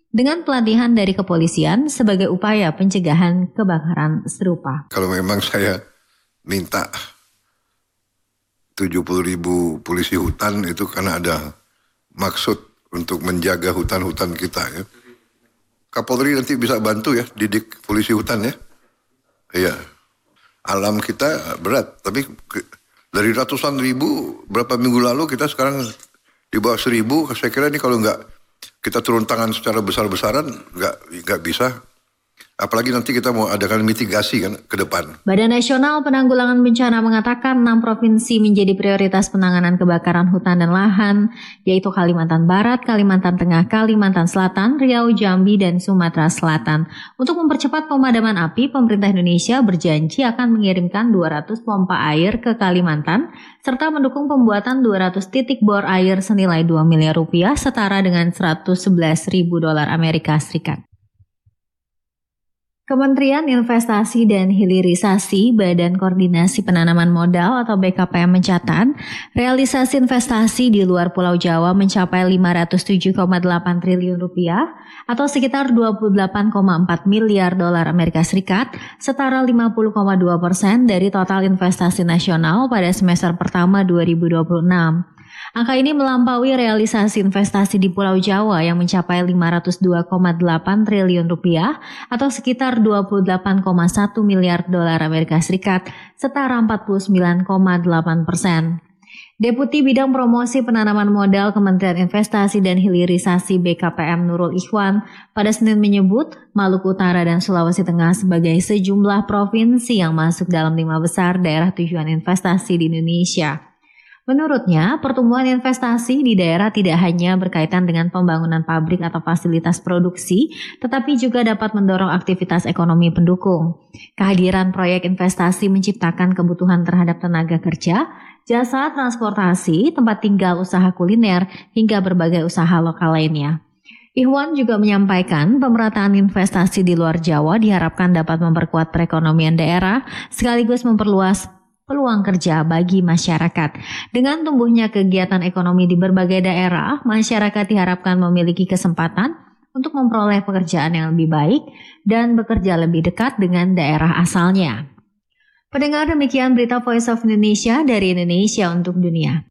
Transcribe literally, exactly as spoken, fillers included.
dengan pelatihan dari kepolisian sebagai upaya pencegahan kebakaran serupa. Kalau memang saya minta tujuh puluh ribu polisi hutan itu karena ada maksud untuk menjaga hutan-hutan kita ya. Kapolri nanti bisa bantu ya, didik polisi hutan ya. Iya. Alam kita berat, tapi dari ratusan ribu berapa minggu lalu kita sekarang di bawah seribu. Saya kira ini kalau nggak kita turun tangan secara besar-besaran nggak nggak bisa. Apalagi nanti kita mau adakan mitigasi kan ke depan. Badan Nasional Penanggulangan Bencana mengatakan enam provinsi menjadi prioritas penanganan kebakaran hutan dan lahan, yaitu Kalimantan Barat, Kalimantan Tengah, Kalimantan Selatan, Riau, Jambi, dan Sumatera Selatan. Untuk mempercepat pemadaman api, pemerintah Indonesia berjanji akan mengirimkan dua ratus pompa air ke Kalimantan, serta mendukung pembuatan dua ratus titik bor air senilai dua miliar rupiah, setara dengan seratus sebelas ribu dolar Amerika Serikat. Kementerian Investasi dan Hilirisasi Badan Koordinasi Penanaman Modal atau B K P M mencatat, realisasi investasi di luar Pulau Jawa mencapai lima ratus tujuh koma delapan triliun rupiah atau sekitar dua puluh delapan koma empat miliar dolar Amerika Serikat, setara lima puluh koma dua persen dari total investasi nasional pada semester pertama dua ribu dua puluh enam. Angka ini melampaui realisasi investasi di Pulau Jawa yang mencapai lima ratus dua koma delapan triliun rupiah atau sekitar dua puluh delapan koma satu miliar dolar Amerika Serikat, setara empat puluh sembilan koma delapan persen. Deputi Bidang Promosi Penanaman Modal Kementerian Investasi dan Hilirisasi B K P M Nurul Ikhwan pada Senin menyebut Maluku Utara dan Sulawesi Tengah sebagai sejumlah provinsi yang masuk dalam lima besar daerah tujuan investasi di Indonesia. Menurutnya, pertumbuhan investasi di daerah tidak hanya berkaitan dengan pembangunan pabrik atau fasilitas produksi, tetapi juga dapat mendorong aktivitas ekonomi pendukung. Kehadiran proyek investasi menciptakan kebutuhan terhadap tenaga kerja, jasa transportasi, tempat tinggal, usaha kuliner, hingga berbagai usaha lokal lainnya. Ikhwan juga menyampaikan pemerataan investasi di luar Jawa diharapkan dapat memperkuat perekonomian daerah, sekaligus memperluas peluang kerja bagi masyarakat. Dengan tumbuhnya kegiatan ekonomi di berbagai daerah, masyarakat diharapkan memiliki kesempatan untuk memperoleh pekerjaan yang lebih baik dan bekerja lebih dekat dengan daerah asalnya. Pendengar, demikian berita Voice of Indonesia dari Indonesia untuk dunia.